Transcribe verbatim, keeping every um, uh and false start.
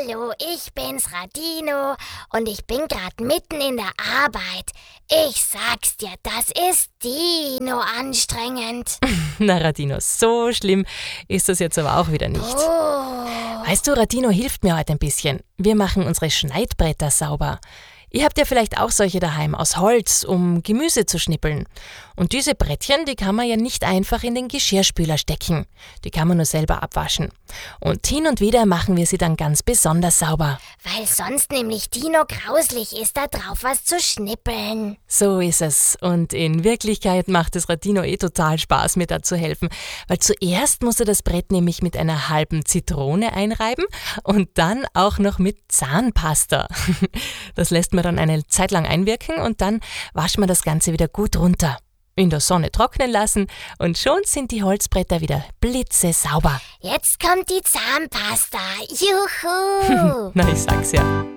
Hallo, ich bin's, Radino, und ich bin grad mitten in der Arbeit. Ich sag's dir, das ist Dino anstrengend. Na Radino, so schlimm ist das jetzt aber auch wieder nicht. Oh. Weißt du, Radino hilft mir heute ein bisschen. Wir machen unsere Schneidbretter sauber. Ihr habt ja vielleicht auch solche daheim aus Holz, um Gemüse zu schnippeln. Und diese Brettchen, die kann man ja nicht einfach in den Geschirrspüler stecken. Die kann man nur selber abwaschen. Und hin und wieder machen wir sie dann ganz besonders sauber. Weil sonst nämlich Dino grauslich ist, da drauf was zu schnippeln. So ist es. Und in Wirklichkeit macht es Radino eh total Spaß, mir da zu helfen. Weil zuerst muss er das Brett nämlich mit einer halben Zitrone einreiben und dann auch noch mit Zahnpasta. Das lässt man dann eine Zeit lang einwirken und dann wascht man das Ganze wieder gut runter. In der Sonne trocknen lassen und schon sind die Holzbretter wieder blitzesauber. Jetzt kommt die Zahnpasta. Juhu! Na, ich sag's ja.